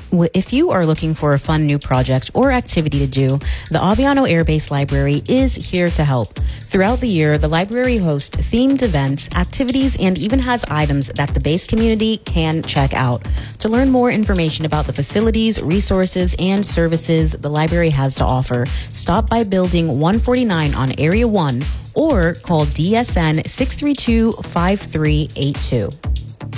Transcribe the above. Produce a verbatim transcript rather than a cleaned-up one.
W- If you are looking for a fun new project or activity to do, the Aviano Air Base Library is here to help. Throughout the year, the library hosts themed events, activities, and even has items that the base community can check out. To learn more information about the facilities, resources, and services the library has to offer, stop by Building one forty-nine on Area one or call D S N six three two, five three eight two.